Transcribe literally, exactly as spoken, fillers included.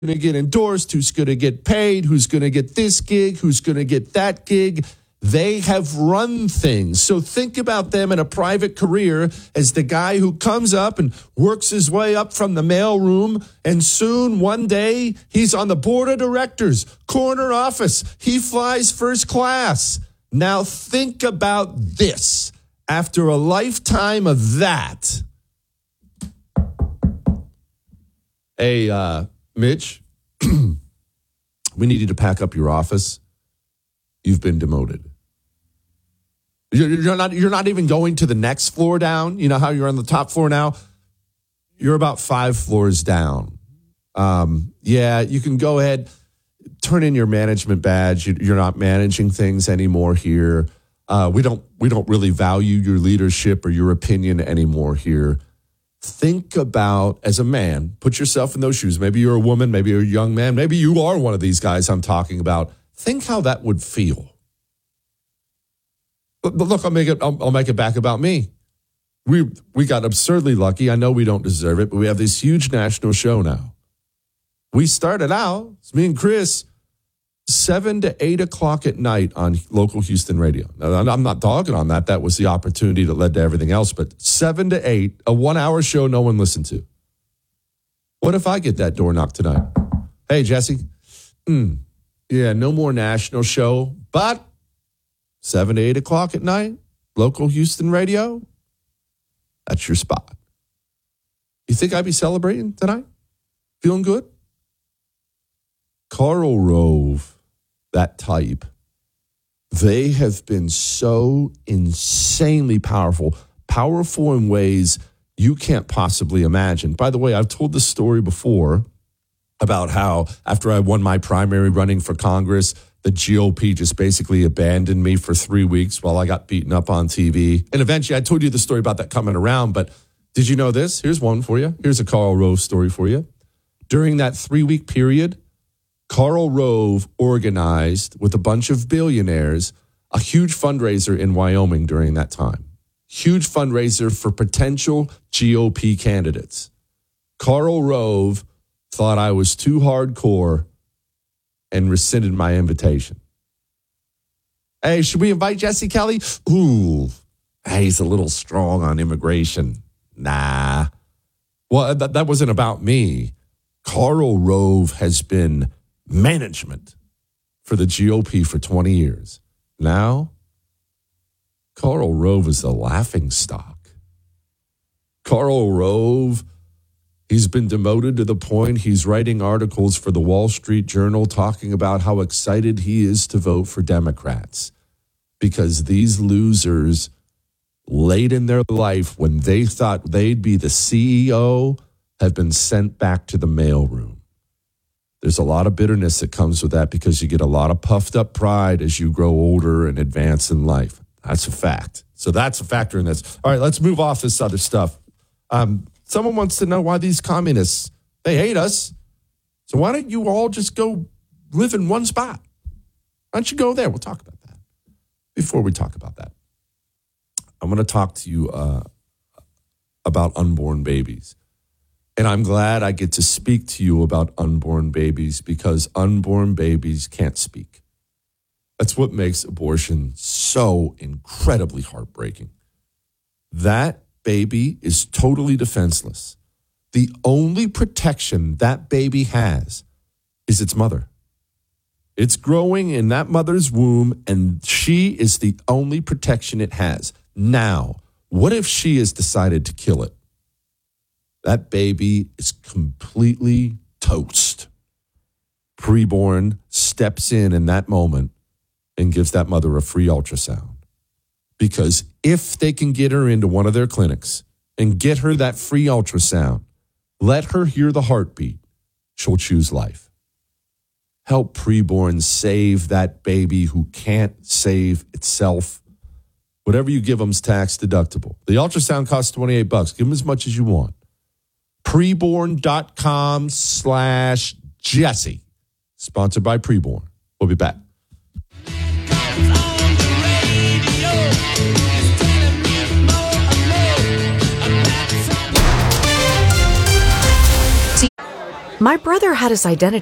going to get endorsed, who's going to get paid, who's going to get this gig, who's going to get that gig. They have run things. So think about them in a private career as the guy who comes up and works his way up from the mailroom, and soon one day he's on the board of directors, corner office. He flies first class. Now think about this. After a lifetime of that, hey, uh, Mitch, we need you to pack up your office. You've been demoted. You're not, you're not even going to the next floor down. You know how you're on the top floor now? You're about five floors down. Um, yeah, you can go ahead, turn in your management badge. You're not managing things anymore here. Uh, we don't we don't really value your leadership or your opinion anymore here. Think about, as a man, put yourself in those shoes. Maybe you're a woman, maybe you're a young man, maybe you are one of these guys I'm talking about. Think how that would feel. But look, I'll make it. I'll, I'll make it back about me. We we got absurdly lucky. I know we don't deserve it, but we have this huge national show now. We started out, it's me and Chris, seven to eight o'clock at night on local Houston radio. Now, I'm not dogging on that. That was the opportunity that led to everything else. But seven to eight, a one-hour show no one listened to. What if I get that door knocked tonight? Hey, Jesse. Mm, yeah, no more national show, but seven to eight o'clock at night, local Houston radio, that's your spot. You think I'd be celebrating tonight? Feeling good? Karl Rove, that type, they have been so insanely powerful, powerful in ways you can't possibly imagine. By the way, I've told this story before about how after I won my primary running for Congress, the G O P just basically abandoned me for three weeks while I got beaten up on T V. And eventually, I told you the story about that coming around, but did you know this? Here's one for you. Here's a Karl Rove story for you. During that three-week period, Karl Rove organized, with a bunch of billionaires, a huge fundraiser in Wyoming during that time. Huge fundraiser for potential G O P candidates. Karl Rove thought I was too hardcore and rescinded my invitation. Hey, should we invite Jesse Kelly? Ooh, hey, he's a little strong on immigration. Nah. Well, that, that wasn't about me. Karl Rove has been management for the G O P for twenty years. Now, Karl Rove is the laughingstock. Karl Rove, he's been demoted to the point he's writing articles for the Wall Street Journal talking about how excited he is to vote for Democrats because these losers late in their life when they thought they'd be the C E O have been sent back to the mailroom. There's a lot of bitterness that comes with that because you get a lot of puffed up pride as you grow older and advance in life. That's a fact. So that's a factor in this. All right, let's move off this other stuff. Um, someone wants to know why these communists, they hate us. So why don't you all just go live in one spot? Why don't you go there? We'll talk about that. Before we talk about that, I'm going to talk to you uh, about unborn babies. And I'm glad I get to speak to you about unborn babies because unborn babies can't speak. That's what makes abortion so incredibly heartbreaking. That baby is totally defenseless. The only protection that baby has is its mother. It's growing in that mother's womb, and she is the only protection it has. Now, what if she has decided to kill it? That baby is completely toast. Preborn steps in in that moment and gives that mother a free ultrasound. Because if they can get her into one of their clinics and get her that free ultrasound, let her hear the heartbeat, she'll choose life. Help preborn save that baby who can't save itself. Whatever you give them is tax deductible. The ultrasound costs twenty-eight bucks. Give them as much as you want. Preborn.com slash Jesse. Sponsored by Preborn. We'll be back. My brother had his identity